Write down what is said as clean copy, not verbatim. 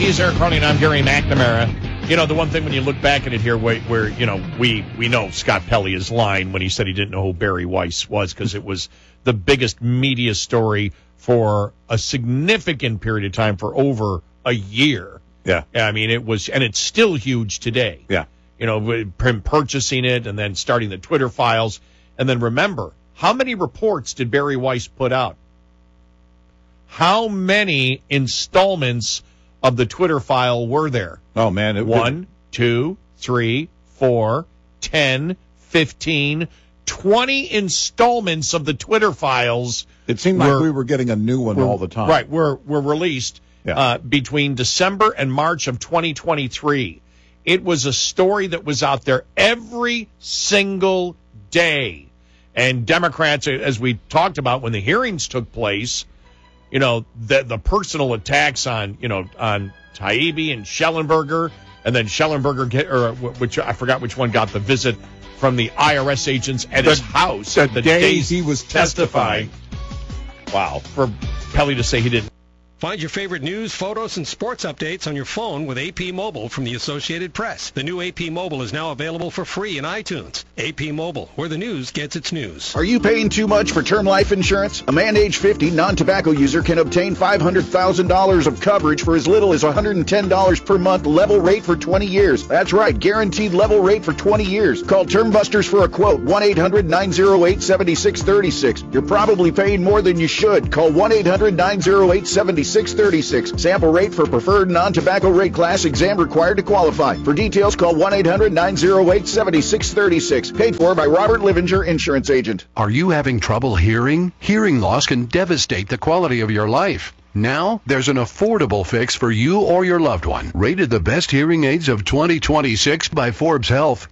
He's Eric Carney, and I'm Gary McNamara. You know, the one thing when you look back at it here, where you know, we know Scott Pelley is lying when he said he didn't know who Barry Weiss was, because it was the biggest media story for a significant period of time, for over a year. Yeah. I mean, it was, and it's still huge today. Yeah. You know, him purchasing it and then starting the Twitter files. And then remember, how many reports did Barry Weiss put out? How many installments of the Twitter file were there? Oh, man. 1, 2, 3, 4, 10, 15, 20 installments of the Twitter files. It seemed like we were getting a new one all the time. Right, were released between December and March of 2023. It was a story that was out there every single day. And Democrats, as we talked about when the hearings took place, you know, the personal attacks on Taibbi and Schellenberger, and then Schellenberger, which I forgot which one, got the visit from the IRS agents at his house the day he was testifying. Wow. For Pelley to say he didn't. Find your favorite news, photos, and sports updates on your phone with AP Mobile from the Associated Press. The new AP Mobile is now available for free in iTunes. AP Mobile, where the news gets its news. Are you paying too much for term life insurance? A man age 50, non-tobacco user can obtain $500,000 of coverage for as little as $110 per month, level rate for 20 years. That's right, guaranteed level rate for 20 years. Call Term Busters for a quote, 1-800-908-7636. You're probably paying more than you should. Call 1-800-908-7636. Sample rate for preferred non-tobacco rate class. Exam required to qualify. For details, call 1-800-908-7636. Paid for by Robert Livinger, insurance agent. Are you having trouble hearing? Hearing loss can devastate the quality of your life. Now, there's an affordable fix for you or your loved one. Rated the best hearing aids of 2026 by Forbes Health.